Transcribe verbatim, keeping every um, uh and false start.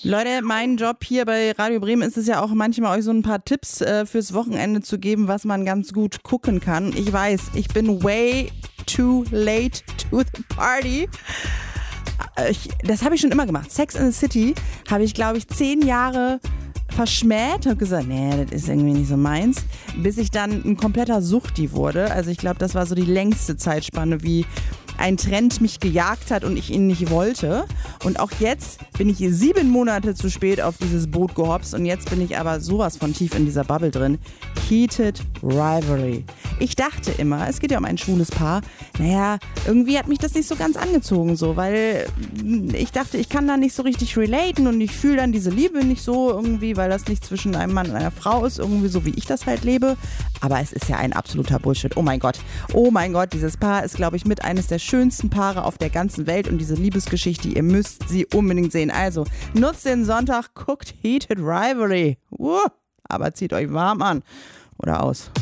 Leute, mein Job hier bei Radio Bremen ist es ja auch manchmal, euch so ein paar Tipps äh, fürs Wochenende zu geben, was man ganz gut gucken kann. Ich weiß, ich bin way too late to the party. Ich, das habe ich schon immer gemacht. Sex in the City habe ich, glaube ich, zehn Jahre verschmäht. Habe gesagt, nee, das ist irgendwie nicht so meins. Bis ich dann ein kompletter Suchti wurde. Also ich glaube, das war so die längste Zeitspanne, wie ein Trend mich gejagt hat und ich ihn nicht wollte. Und auch jetzt bin ich sieben Monate zu spät auf dieses Boot gehopst und jetzt bin ich aber sowas von tief in dieser Bubble drin. Heated Rivalry. Ich dachte immer, es geht ja um ein schwules Paar. Naja, irgendwie hat mich das nicht so ganz angezogen, so, weil ich dachte, ich kann da nicht so richtig relaten und ich fühle dann diese Liebe nicht so irgendwie, weil das nicht zwischen einem Mann und einer Frau ist, irgendwie so wie ich das halt lebe. Aber es ist ja ein absoluter Bullshit. Oh mein Gott. Oh mein Gott, dieses Paar ist, glaube ich, mit eines der schönsten Paare auf der ganzen Welt und diese Liebesgeschichte, ihr müsst sie unbedingt sehen. Also, nutzt den Sonntag, guckt Heated Rivalry. Uh, aber zieht euch warm an oder aus.